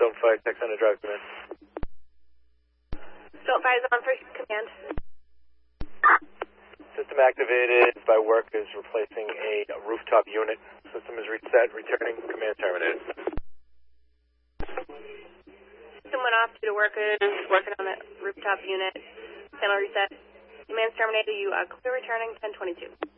Stone 5, Tech Center Drive, command. Stone 5 is on for command. System activated by workers replacing a rooftop unit. System is reset, returning, command terminated. System went off due to workers working on the rooftop unit. Panel reset. Command's terminated. You are clear returning 1022.